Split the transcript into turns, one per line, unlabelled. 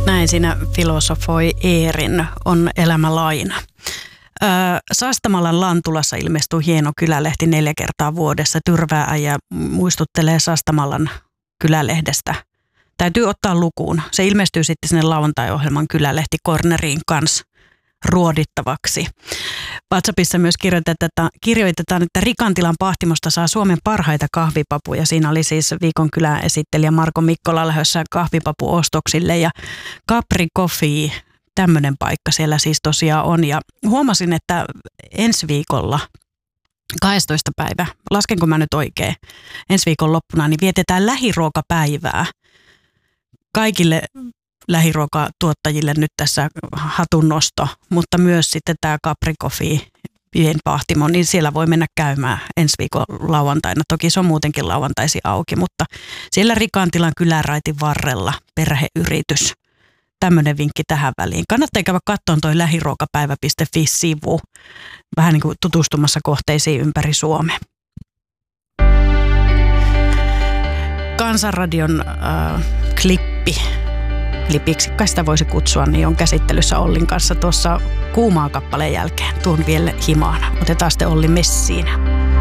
Näin siinä filosofoi Eerin On elämä laina. Sastamalan Lantulassa ilmestyy hieno kylälehti 4 kertaa vuodessa. Tyrvää äijä muistuttelee Sastamalan kylälehdestä. Täytyy ottaa lukuun. Se ilmestyy sitten sinne lauantai-ohjelman kylälehti Corneriin kanssa ruodittavaksi. WhatsAppissa myös kirjoitetaan, että Rikantilan pahtimosta saa Suomen parhaita kahvipapuja. Siinä oli siis viikon kylän esittelijä Marko Mikkola lähdössä kahvipapuostoksille ja Capri Coffee, tämmöinen paikka siellä siis tosiaan on. Ja huomasin, että ensi viikolla 12. päivä, laskenko mä nyt oikein, ensi viikon loppuna, niin vietetään lähiruokapäivää. Kaikille lähiruokatuottajille nyt tässä hatunnosto, mutta myös sitten tämä Capri Coffee pienpahtimo, niin siellä voi mennä käymään ensi viikon lauantaina. Toki se on muutenkin lauantaisi auki, mutta siellä Rikantilan kyläraitin varrella perheyritys. Tämmöinen vinkki tähän väliin. Kannattaa käydä katsomaan toi lähiruokapäivä.fi-sivu. Vähän niin kuin tutustumassa kohteisiin ympäri Suomea. Kansanradion klippi, eli Piksikka sitä voisi kutsua, niin on käsittelyssä Ollin kanssa tuossa Kuumaa kappaleen jälkeen. Tuon vielä himaan. Otetaan sitten Olli messiin.